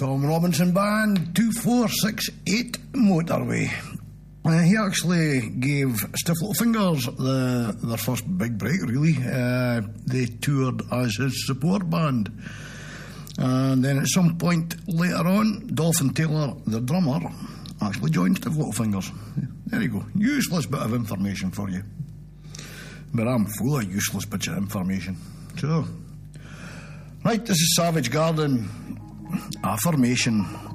Tom Robinson Band, 2468 Motorway. He actually gave Stiff Little Fingers their first big break, really. They toured as his support band. And then at some point later on, Dolphin Taylor, the drummer, actually joined Stiff Little Fingers. There you go. Useless bit of information for you. But I'm full of useless bits of information. So, right, this is Savage Garden. Affirmation.